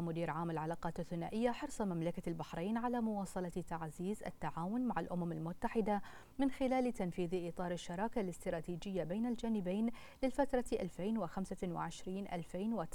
مدير عام العلاقات الثنائية حرص مملكة البحرين على مواصلة تعزيز التعاون مع الأمم المتحدة من خلال تنفيذ إطار الشراكة الاستراتيجية بين الجانبين للفترة 2025-2030.